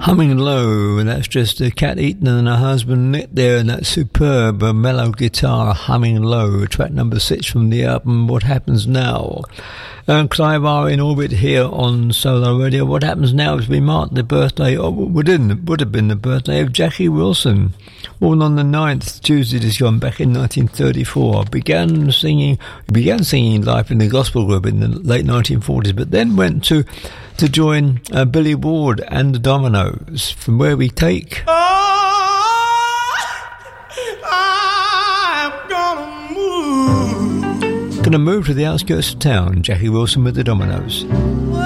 Humming Low, and that's just Cat Eaton and her husband Nick there, and that superb mellow guitar, Humming Low, track number 6 from the album What Happens Now. Clive R in orbit here on Solo Radio. What Happens Now is we mark the birthday, would have been the birthday of Jackie Wilson, born on the 9th, Tuesday just gone, back in 1934. Began singing live in the gospel group in the late 1940s, but then went to join Billy Ward and the Dominoes, from where we take... Gonna move to the outskirts of town, Jackie Wilson with the Dominoes.